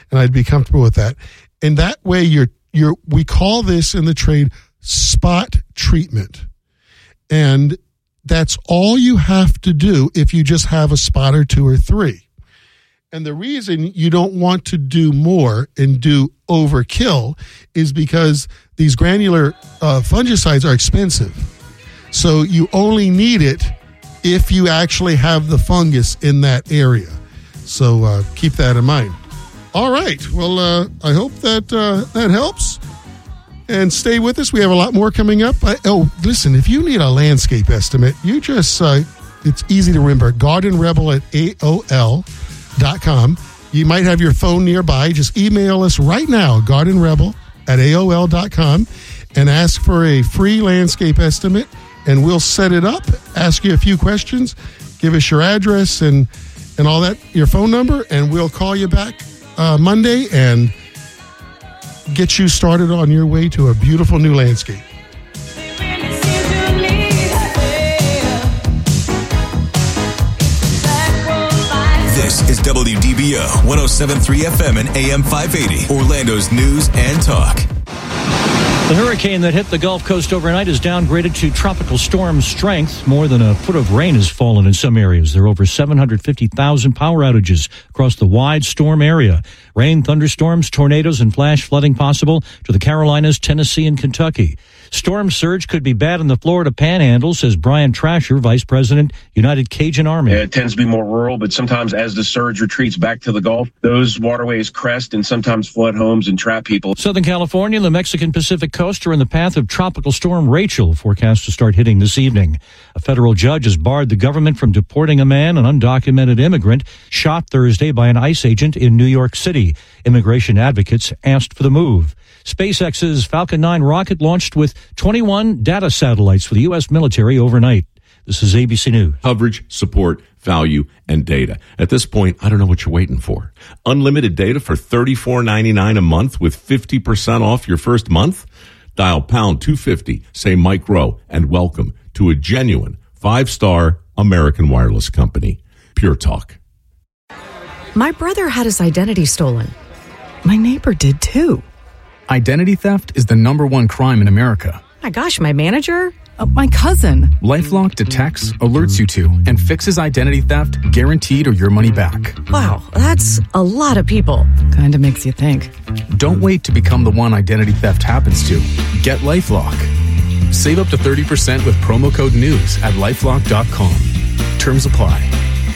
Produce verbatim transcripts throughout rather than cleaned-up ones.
and I'd be comfortable with that. And that way, you're you're we call this in the trade spot treatment, and that's all you have to do if you just have a spot or two or three. And the reason you don't want to do more and do overkill is because these granular uh, fungicides are expensive. So you only need it if you actually have the fungus in that area. So uh, keep that in mind. All right. Well, uh, I hope that uh, that helps. And stay with us. We have a lot more coming up. I, oh, listen, if you need a landscape estimate, you just, uh, it's easy to remember, Garden Rebel at A O L dot com. You might have your phone nearby. Just email us right now, Garden Rebel at A O L dot com, and ask for a free landscape estimate, and we'll set it up, ask you a few questions, give us your address and, and all that, your phone number, and we'll call you back uh, Monday and get you started on your way to a beautiful new landscape. This is W D B O one oh seven point three F M and A M five eighty, Orlando's news and talk. The hurricane that hit the Gulf Coast overnight is downgraded to tropical storm strength. More than a foot of rain has fallen in some areas. There are over seven hundred fifty thousand power outages across the wide storm area. Rain, thunderstorms, tornadoes, and flash flooding possible to the Carolinas, Tennessee, and Kentucky. Storm surge could be bad in the Florida Panhandle, says Brian Trasher, Vice President, United Cajun Army. It tends to be more rural, but sometimes as the surge retreats back to the Gulf, those waterways crest and sometimes flood homes and trap people. Southern California and the Mexican Pacific coast are in the path of Tropical Storm Rachel, forecast to start hitting this evening. A federal judge has barred the government from deporting a man, an undocumented immigrant, shot Thursday by an ICE agent in New York City. Immigration advocates asked for the move. SpaceX's Falcon nine rocket launched with twenty-one data satellites for the U S military overnight. This is A B C News. Coverage, support, value, and data. At this point, I don't know what you're waiting for. Unlimited data for thirty-four ninety-nine a month with fifty percent off your first month? Dial pound two fifty, say Mike Rowe, and welcome to a genuine five-star American wireless company. Pure Talk. My brother had his identity stolen. My neighbor did too. Identity theft is the number one crime in America. My gosh, my manager? Uh, my cousin. LifeLock detects, alerts you to, and fixes identity theft guaranteed or your money back. Wow, that's a lot of people. Kinda makes you think. Don't wait to become the one identity theft happens to. Get LifeLock. Save up to thirty percent with promo code NEWS at lifelock dot com. Terms apply.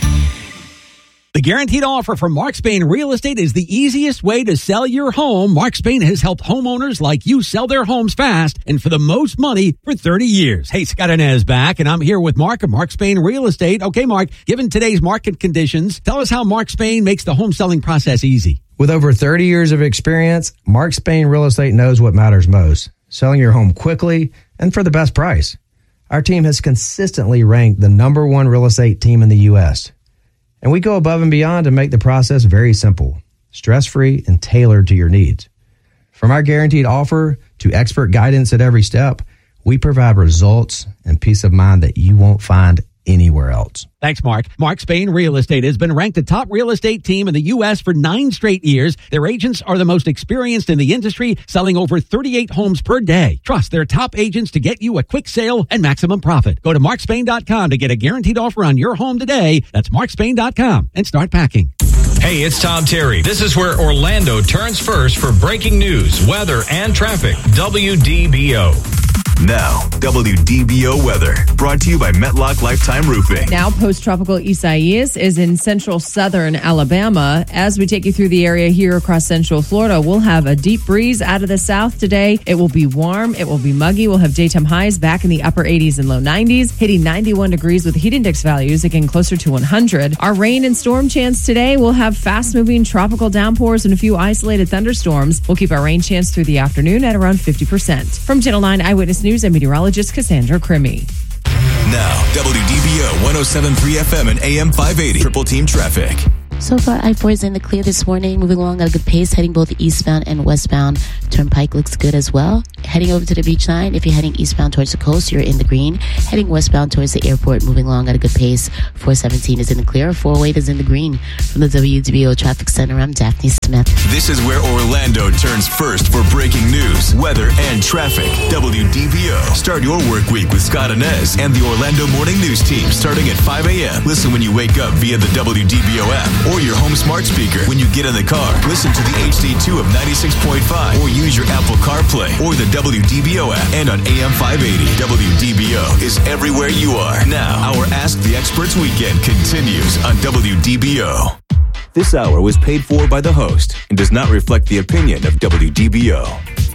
The guaranteed offer from Mark Spain Real Estate is the easiest way to sell your home. Mark Spain has helped homeowners like you sell their homes fast and for the most money for thirty years. Hey, Scott Inez back, and I'm here with Mark of Mark Spain Real Estate. Okay, Mark, given today's market conditions, tell us how Mark Spain makes the home selling process easy. With over thirty years of experience, Mark Spain Real Estate knows what matters most, selling your home quickly and for the best price. Our team has consistently ranked the number one real estate team in the U S, and we go above and beyond to make the process very simple, stress-free, and tailored to your needs. From our guaranteed offer to expert guidance at every step, we provide results and peace of mind that you won't find anywhere else. Thanks, Mark. Mark Spain Real Estate has been ranked the top real estate team in the U S for nine straight years. Their agents are the most experienced in the industry, selling over thirty-eight homes per day. Trust their top agents to get you a quick sale and maximum profit. Go to mark spain dot com to get a guaranteed offer on your home today. That's mark spain dot com and start packing. Hey, it's Tom Terry. This is where Orlando turns first for breaking news, weather, and traffic. W D B O. Now, W D B O weather, brought to you by Metlock Lifetime Roofing. Now, post-tropical Isaias is in central southern Alabama. As we take you through the area here across central Florida, we'll have a deep breeze out of the south today. It will be warm. It will be muggy. We'll have daytime highs back in the upper eighties and low nineties, hitting ninety-one degrees with heat index values again closer to one hundred. Our rain and storm chance today will have fast-moving tropical downpours and a few isolated thunderstorms. We'll keep our rain chance through the afternoon at around fifty percent. From Channel nine Eyewitness News and meteorologist Cassandra Crimmy. Now, W D B O one oh seven point three F M and A M five eighty. Triple Team Traffic. So far, I four is in the clear this morning, moving along at a good pace, heading both eastbound and westbound. Turnpike looks good as well. Heading over to the beach line, if you're heading eastbound towards the coast, you're in the green. Heading westbound towards the airport, moving along at a good pace. four seventeen is in the clear, four oh eight is in the green. From the W D B O Traffic Center, I'm Daphne Smith. This is where Orlando turns first for breaking news, weather, and traffic. W D B O. Start your work week with Scott Inez and the Orlando Morning News Team starting at five a.m. Listen when you wake up via the W D B O app or your home smart speaker. When you get in the car, listen to the H D two of ninety-six point five or use your Apple CarPlay or the W D B O app. And on A M five eighty, W D B O is everywhere you are. Now, our Ask the Experts weekend continues on W D B O. This hour was paid for by the host and does not reflect the opinion of W D B O.